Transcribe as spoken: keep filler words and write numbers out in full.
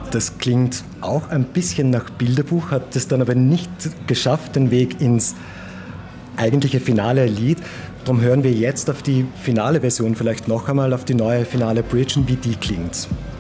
Das klingt auch ein bisschen nach Bilderbuch, hat es dann aber nicht geschafft, den Weg ins eigentliche finale Lied. Darum hören wir jetzt auf die finale Version vielleicht noch einmal, auf die neue finale Bridge, wie die klingt.